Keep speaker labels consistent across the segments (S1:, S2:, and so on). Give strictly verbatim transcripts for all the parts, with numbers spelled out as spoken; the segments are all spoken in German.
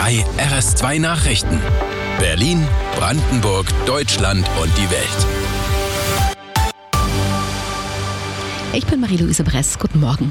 S1: drei R S zwei Nachrichten. Berlin, Brandenburg, Deutschland und die Welt.
S2: Ich bin Marie-Louise Bress. Guten Morgen.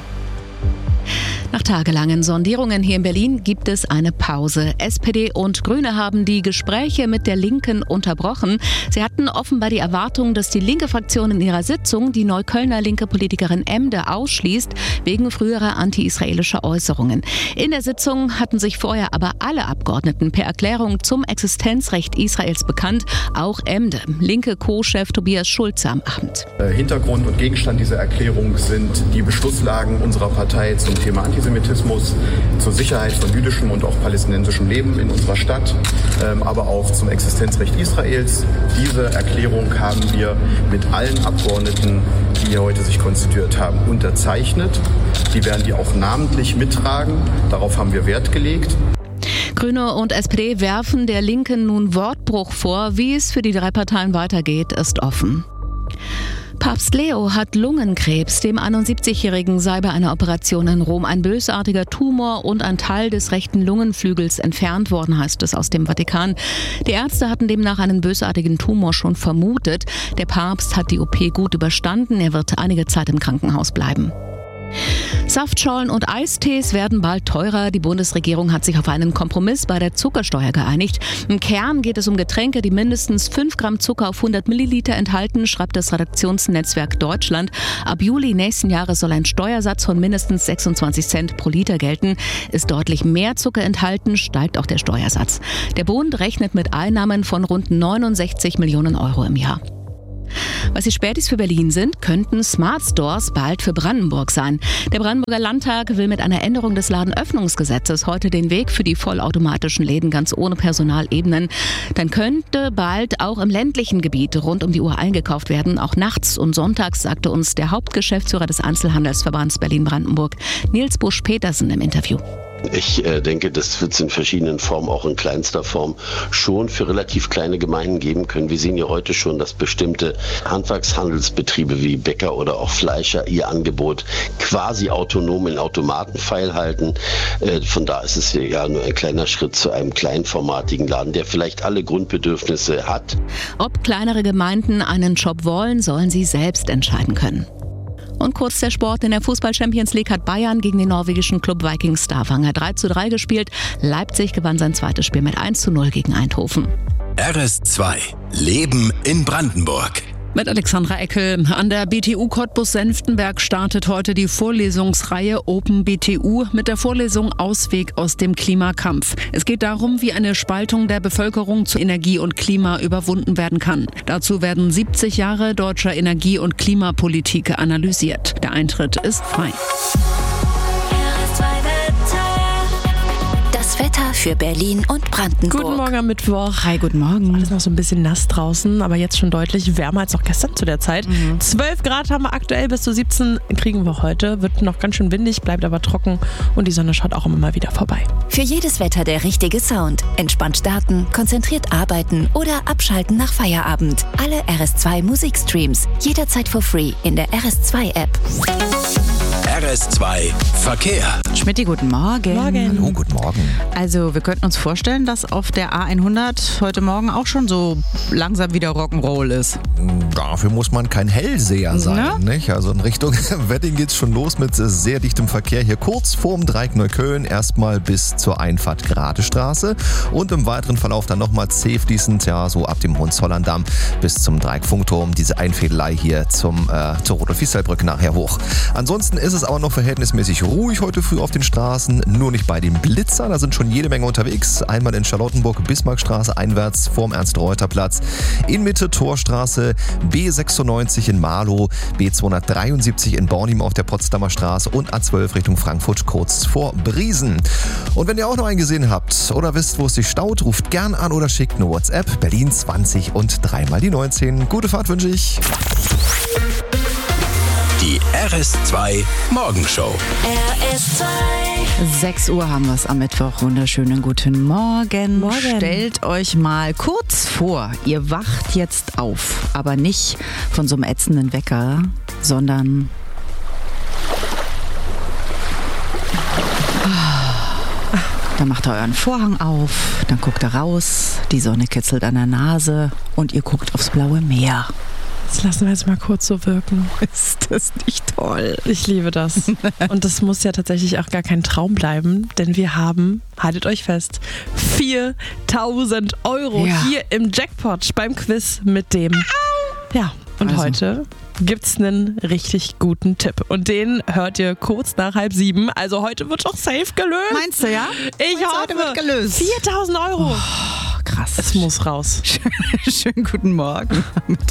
S2: Nach tagelangen Sondierungen hier in Berlin gibt es eine Pause. S P D und Grüne haben die Gespräche mit der Linken unterbrochen. Sie hatten offenbar die Erwartung, dass die linke Fraktion in ihrer Sitzung die Neuköllner linke Politikerin Emde ausschließt, wegen früherer anti-israelischer Äußerungen. In der Sitzung hatten sich vorher aber alle Abgeordneten per Erklärung zum Existenzrecht Israels bekannt, auch Emde. Linke Co-Chef Tobias Schulze am Abend.
S3: Hintergrund und Gegenstand dieser Erklärung sind die Beschlusslagen unserer Partei zum Thema Antisemitismus. Antisemitismus, zur Sicherheit von jüdischem und auch palästinensischem Leben in unserer Stadt, ähm, aber auch zum Existenzrecht Israels. Diese Erklärung haben wir mit allen Abgeordneten, die hier heute sich konstituiert haben, unterzeichnet. Die werden die auch namentlich mittragen. Darauf haben wir Wert gelegt.
S2: Grüne und S P D werfen der Linken nun Wortbruch vor. Wie es für die drei Parteien weitergeht, ist offen. Papst Leo hat Lungenkrebs. Dem einundsiebzigjährigen sei bei einer Operation in Rom ein bösartiger Tumor und ein Teil des rechten Lungenflügels entfernt worden, heißt es aus dem Vatikan. Die Ärzte hatten demnach einen bösartigen Tumor schon vermutet. Der Papst hat die O P gut überstanden. Er wird einige Zeit im Krankenhaus bleiben. Saftschorlen und Eistees werden bald teurer. Die Bundesregierung hat sich auf einen Kompromiss bei der Zuckersteuer geeinigt. Im Kern geht es um Getränke, die mindestens fünf Gramm Zucker auf hundert Milliliter enthalten, schreibt das Redaktionsnetzwerk Deutschland. Ab Juli nächsten Jahres soll ein Steuersatz von mindestens sechsundzwanzig Cent pro Liter gelten. Ist deutlich mehr Zucker enthalten, steigt auch der Steuersatz. Der Bund rechnet mit Einnahmen von rund neunundsechzig Millionen Euro im Jahr. Was die Spätis für Berlin sind, könnten Smart Stores bald für Brandenburg sein. Der Brandenburger Landtag will mit einer Änderung des Ladenöffnungsgesetzes heute den Weg für die vollautomatischen Läden ganz ohne Personal ebnen. Dann könnte bald auch im ländlichen Gebiet rund um die Uhr eingekauft werden, auch nachts und sonntags, sagte uns der Hauptgeschäftsführer des Einzelhandelsverbands Berlin-Brandenburg, Nils Busch-Petersen, im Interview.
S4: Ich äh, denke, das wird es in verschiedenen Formen, auch in kleinster Form, schon für relativ kleine Gemeinden geben können. Wir sehen ja heute schon, dass bestimmte Handwerkshandelsbetriebe wie Bäcker oder auch Fleischer ihr Angebot quasi autonom in Automaten feilhalten. Äh, von da ist es ja nur ein kleiner Schritt zu einem kleinformatigen Laden, der vielleicht alle Grundbedürfnisse hat.
S2: Ob kleinere Gemeinden einen Job wollen, sollen sie selbst entscheiden können. Und kurz der Sport. In der Fußball-Champions League hat Bayern gegen den norwegischen Club Viking Stavanger drei zu drei gespielt. Leipzig gewann sein zweites Spiel mit eins zu null gegen Eindhoven.
S1: R S zwei. Leben in Brandenburg.
S5: Mit Alexandra Eckel. An der B T U Cottbus-Senftenberg startet heute die Vorlesungsreihe Open B T U mit der Vorlesung Ausweg aus dem Klimakampf. Es geht darum, wie eine Spaltung der Bevölkerung zu Energie und Klima überwunden werden kann. Dazu werden siebzig Jahre deutscher Energie- und Klimapolitik analysiert. Der Eintritt ist frei.
S6: Das Wetter für Berlin und Brandenburg.
S7: Guten Morgen am Mittwoch.
S2: Hi, guten Morgen.
S7: Alles noch so ein bisschen nass draußen, aber jetzt schon deutlich wärmer als noch gestern zu der Zeit. Mhm. zwölf Grad haben wir aktuell, bis zu siebzehn kriegen wir heute. Wird noch ganz schön windig, bleibt aber trocken und die Sonne schaut auch immer mal wieder vorbei.
S6: Für jedes Wetter der richtige Sound. Entspannt starten, konzentriert arbeiten oder abschalten nach Feierabend. Alle R S zwei Musikstreams jederzeit for free in der R S zwei App.
S1: R S zwei Verkehr.
S8: Schmitty, guten Morgen.
S7: Morgen.
S9: Hallo, guten Morgen.
S8: Also wir könnten uns vorstellen, dass auf der A hundert heute Morgen auch schon so langsam wieder Rock'n'Roll ist.
S9: Dafür muss man kein Hellseher sein,
S8: Na?
S9: nicht? Also in Richtung Wedding geht's schon los mit sehr dichtem Verkehr hier kurz vorm Dreieck Neukölln, erstmal bis zur Einfahrt Gradestraße und im weiteren Verlauf dann nochmal zäh fließend, ja, so ab dem Hohenzollern-Damm bis zum Dreieck Funkturm, diese Einfädelei hier zum, äh, zur Rudolf-Diesel-Brücke nachher hoch. Ansonsten ist es aber noch verhältnismäßig ruhig heute früh auf den Straßen, nur nicht bei den Blitzern, da sind schon jede Menge unterwegs. Einmal in Charlottenburg, Bismarckstraße einwärts vorm Ernst-Reuter-Platz, in Mitte Torstraße, B sechsundneunzig in Marlow, B zweihundertdreiundsiebzig in Bornim auf der Potsdamer Straße und A zwölf Richtung Frankfurt kurz vor Briesen. Und wenn ihr auch noch einen gesehen habt oder wisst, wo es sich staut, ruft gern an oder schickt eine WhatsApp. Berlin zwanzig und dreimal die neunzehn. Gute Fahrt wünsche ich.
S1: Die R S zwei Morgenshow.
S6: R S zwei.
S8: sechs Uhr haben wir es am Mittwoch. Wunderschönen guten Morgen.
S7: Morgen.
S8: Stellt euch mal kurz vor, ihr wacht jetzt auf. Aber nicht von so einem ätzenden Wecker, sondern Dann macht ihr euren Vorhang auf, dann guckt ihr raus, die Sonne kitzelt an der Nase und ihr guckt aufs blaue Meer.
S7: Das lassen wir jetzt mal kurz so wirken.
S8: Ist das nicht toll?
S7: Ich liebe das. Und das muss ja tatsächlich auch gar kein Traum bleiben, denn wir haben, haltet euch fest, viertausend Euro
S8: Ja.
S7: hier im Jackpot beim Quiz mit dem. Ja, und
S8: Also.
S7: heute gibt's einen richtig guten Tipp. Und den hört ihr kurz nach halb sieben. Also heute wird doch safe gelöst.
S8: Meinst du, ja?
S7: Ich
S8: Meinst du,
S7: hoffe.
S8: heute wird gelöst?
S7: viertausend Euro.
S8: Oh, krass.
S7: Es muss raus.
S8: Schönen guten Morgen mit